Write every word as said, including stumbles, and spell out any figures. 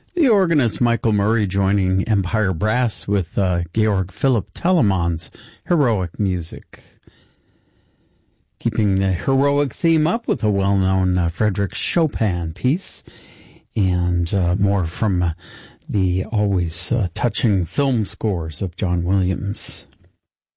The organist Michael Murray joining Empire Brass with uh, Georg Philipp Telemann's Heroic Music. Keeping the heroic theme up with a well-known uh, Frédéric Chopin piece, and uh, more from uh, the always uh, touching film scores of John Williams.